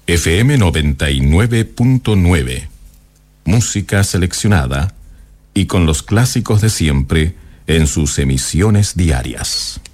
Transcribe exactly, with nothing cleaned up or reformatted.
F M noventa y nueve punto nueve. Música seleccionada y con los clásicos de siempre en sus emisiones diarias.